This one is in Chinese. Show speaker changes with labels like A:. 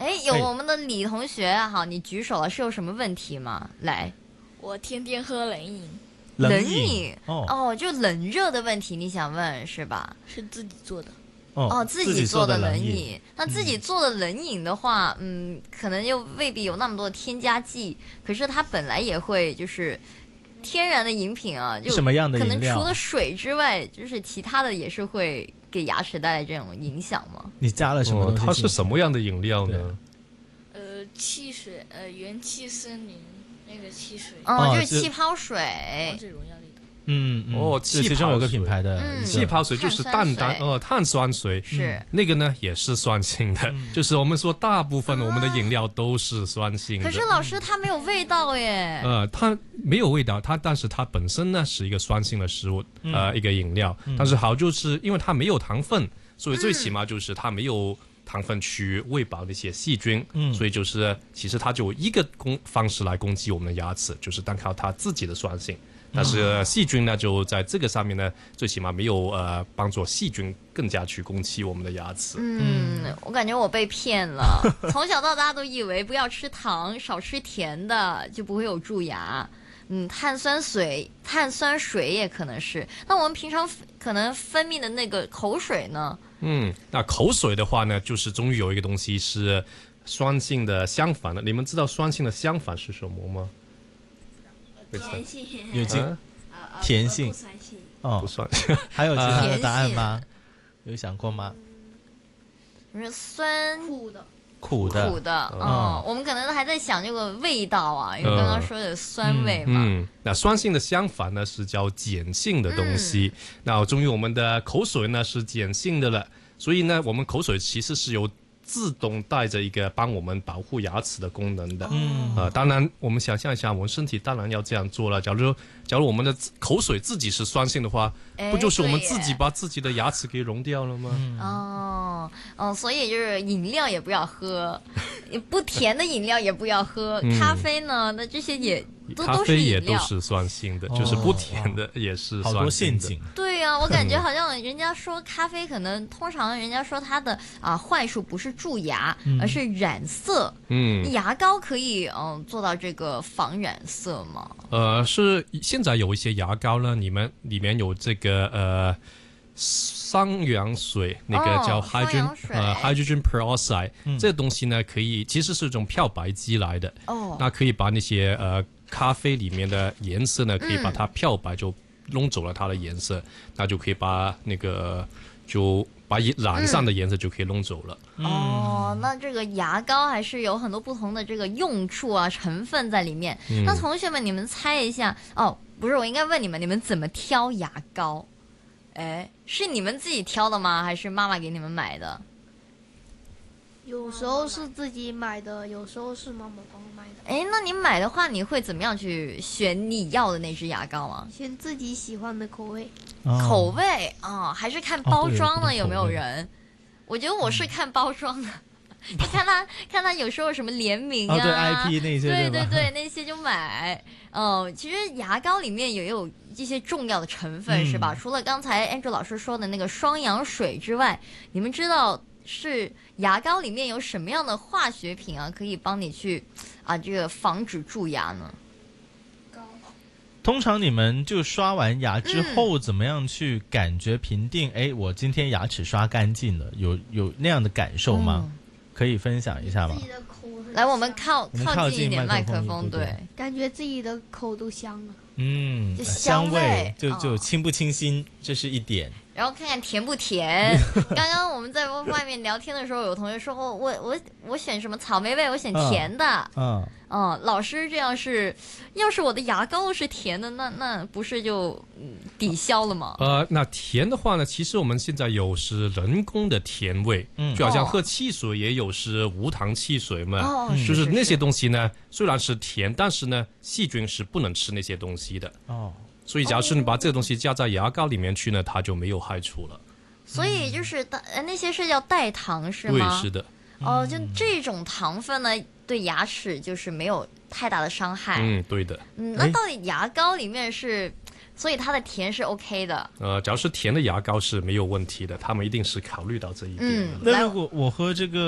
A: 哎，有我们的李同学，好，你举手了，是有什么问题吗？来，
B: 我天天喝冷饮，
A: 冷
C: 饮哦，
A: 就冷热的问题，你想问是吧？
B: 是自己做的。
A: 哦，自己做的冷
C: 饮。
A: 那自己做的冷饮的话，可能又未必有那么多的添加剂，可是它本来也会就是天然的饮品啊，就
C: 什么样的饮料？
A: 可能除了水之外，就是其他的也是会给牙齿带来这种影响吗？
C: 你加了什么东西？
D: 它是什么样的饮料呢？
B: 汽水，元气森林那个汽水。
A: 哦，就是气泡水。
B: 王者荣耀里的。
C: 其中有个品牌的
D: 气泡水就是碳酸水，
A: 是
D: 那个呢也是酸性的，就是我们说大部分我们的饮料都是酸性的。
A: 可是老师它没有味道耶。
D: 它没有味道，但是它本身呢是一个酸性的食物，一个饮料。但是好就是因为它没有糖分，所以最起码就是它没有糖分去喂饱那些细菌，所以就是其实它就一个方式来攻击我们的牙齿，就是单靠它自己的酸性。但是细菌呢，就在这个上面呢，最起码没有帮助细菌更加去攻击我们的牙齿。
A: 我感觉我被骗了，从小到大都以为不要吃糖，少吃甜的就不会有蛀牙。碳酸水也可能是。那我们平常可能分泌的那个口水呢？
D: 那口水的话呢，就是终于有一个东西是酸性的相反的。你们知道酸性的相反是什么吗？
B: 甜性，
C: 甜性，
B: 不酸性，
D: 不酸。
C: 还有其他的答案吗？有想过吗？
A: 是酸
B: 苦的，
A: 我们可能还在想这个味道啊，因为刚刚说的酸味嘛。
D: 那酸性的相反呢是叫碱性的东西。那终于我们的口水呢是碱性的了，所以呢，我们口水其实是有自动带着一个帮我们保护牙齿的功能的。当然我们想象一下，我们身体当然要这样做了。假如我们的口水自己是酸性的话，不就是我们自己把自己的牙齿给溶掉了吗？
A: 所以就是饮料也不要喝，不甜的饮料也不要喝。咖啡呢，那这些也
D: 咖啡也都是酸性的，就是不甜的也是酸性的。
C: 好多陷阱。
A: 对啊，我感觉好像人家说咖啡可能通常人家说它的坏处不是蛀牙，而是染色。牙膏可以做到这个防染色吗？
D: 是现在有一些牙膏呢，里面有这个双氧水，那个叫 hydrogen peroxide，这个东西呢其实是一种漂白剂来的。那可以把那些咖啡里面的颜色呢，可以把它漂白，就弄走了它的颜色，那就可以把那个就把染上的颜色就可以弄走了。
A: 那这个牙膏还是有很多不同的这个用处啊，成分在里面。那同学们，你们猜一下不是，我应该问你们怎么挑牙膏？是你们自己挑的吗？还是妈妈给你们买的？
E: 有时候是自己买的，有时候是妈妈帮我买的。
A: 那你买的话，你会怎么样去选你要的那支牙膏啊？
E: 选自己喜欢的口味。
A: 口味还是看包装呢？有没有人？我觉得我是看包装的。就看他有时候什么联名
C: 对 IP 那些，
A: 对那些就买。其实牙膏里面也有一些重要的成分，是吧？除了刚才 Andrew 老师说的那个双氧水之外，你们知道是牙膏里面有什么样的化学品可以帮你去这个防止蛀牙呢？
C: 通常你们就刷完牙之后怎么样去感觉评定？我今天牙齿刷干净了，有那样的感受吗？可以分享一下吗？
A: 来，我们靠近一点麦克风，对，
E: 感觉自己的口都香了。
A: 就香味
C: 就清不清新，这是一点。
A: 然后看看甜不甜。刚刚我们在外面聊天的时候，有同学说我选什么草莓味，我选甜的。老师这样要是我的牙膏是甜的，那不是就抵消了吗？
D: 那甜的话呢，其实我们现在有是人工的甜味，就好像喝汽水也有是无糖汽水嘛，就是那些东西呢，虽然是甜，但是呢，细菌是不能吃那些东西的。所以假如是你把这个东西加在牙膏里面去呢，它就没有害处了。
A: 所以就是那些是叫代糖是吗？
D: 对，是的。
A: 就这种糖分呢，对牙齿就是没有太大的伤害。
D: 对的。
A: 那到底牙膏里面所以它的甜是 OK 的。
D: 只要是甜的牙膏是没有问题的，他们一定是考虑到这一点的。
C: 那如果我喝这个